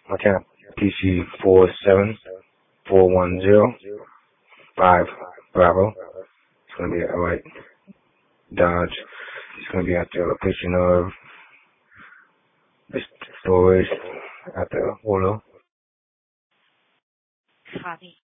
My cap PC 47410 Bravo. It's gonna be alright. Dodge. It's gonna be at the location of the storage at the Holo. Copy.